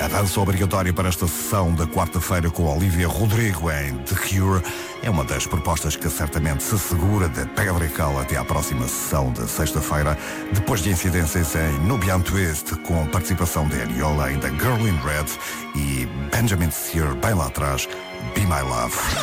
Avanço obrigatório para esta sessão da quarta-feira com Olivia Rodrigo em The Cure. É uma das propostas que certamente se segura de pedra e cal até à próxima sessão de sexta-feira, depois de incidências em Nubian Twist, com participação de Ariola, ainda Girl in Red e Benjamin Sear bem lá atrás, Be My Love.